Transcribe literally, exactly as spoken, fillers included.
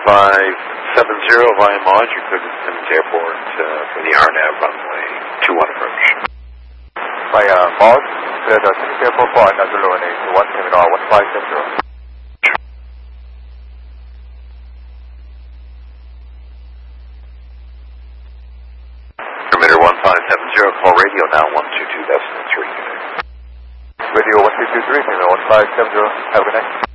five seven zero, volume mod, you're cleared to Simmons Airport uh, for the R NAV runway two one approach. By uh, mod, cleared to Simmons Airport for R NAV runway two one, terminal one five seven zero. Perimeter one five seven zero, call radio now one two two decimal three. Radio one two two three, terminal one five seven zero, have a good night.